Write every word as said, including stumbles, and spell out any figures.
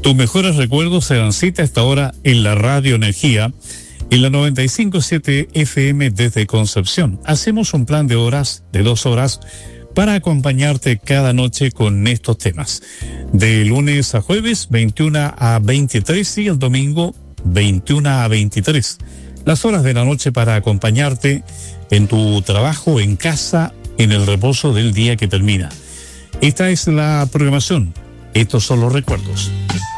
Tus mejores recuerdos se dan cita a esta hora en la Radio Energía, en la noventa y cinco punto siete F M desde Concepción. Hacemos un plan de horas, de dos horas, para acompañarte cada noche con estos temas. De lunes a jueves, veintiuna a veintitrés, y el domingo, veintiuna a veintitrés. Las horas de la noche para acompañarte en tu trabajo, en casa, en el reposo del día que termina. Esta es la programación. Estos son los recuerdos.